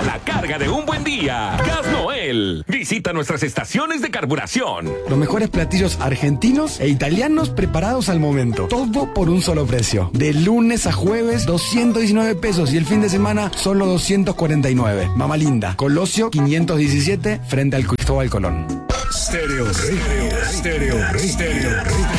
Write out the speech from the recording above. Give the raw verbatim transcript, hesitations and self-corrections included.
la carga de un buen día. Gas Noel. Visita nuestras estaciones de carburación. Los mejores platillos argentinos e italianos preparados al momento. Todo por un solo precio. De lunes a jueves, doscientos diecinueve pesos. Y el fin de semana, solo doscientos cuarenta y nueve. Mama Linda, Colosio quinientos diecisiete, frente al Cristóbal Colón. Stereo, stereo, stereo, stereo.